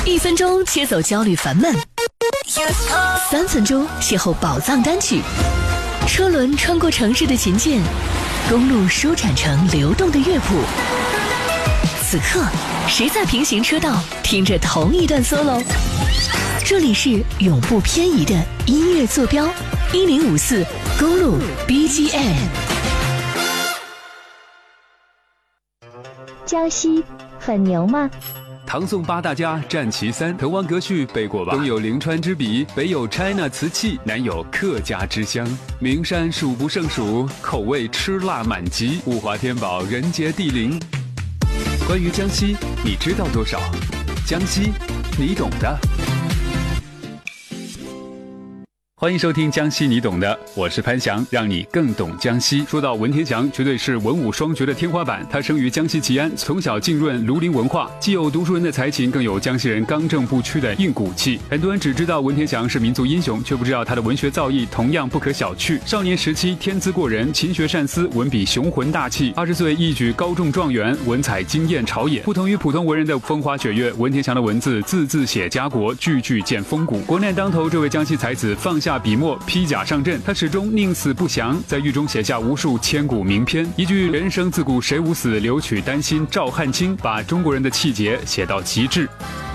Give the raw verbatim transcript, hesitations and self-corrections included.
一分钟切走焦虑烦闷，三分钟邂逅宝藏单曲。车轮穿过城市的琴键，公路舒展成流动的乐谱。此刻，谁在平行车道听着同一段 solo？ 这里是永不偏移的音乐坐标，一零五四公路 B G M。 江西很牛吗？ 唐宋八大家战其三，滕王阁序背过吧？东有临川之笔，北有 China 瓷器，南有客家之乡。名山数不胜数，口味吃辣满级，物华天宝，人杰地灵。关于江西，你知道多少？江西，你懂的。欢迎收听江西你懂的，我是潘翔，让你更懂江西。说到文天祥，绝对是文武双绝的天花板。他生于江西吉安，从小浸润庐陵文化，既有读书人的才情，更有江西人刚正不屈的硬骨气。很多人只知道文天祥是民族英雄，却不知道他的文学造诣同样不可小觑。少年时期天资过人，勤学善思，文笔雄浑大气。二十岁一举高中状元，文采惊艳朝野。不同于普通文人的风花雪月，文天祥的文字字字写家国，句句见风骨。国难当头，这位江西才子放下笔墨，披甲上阵，他始终宁死不降，在狱中写下无数千古名篇。一句人生自古谁无死，留取丹心照汗青，把中国人的气节写到极致。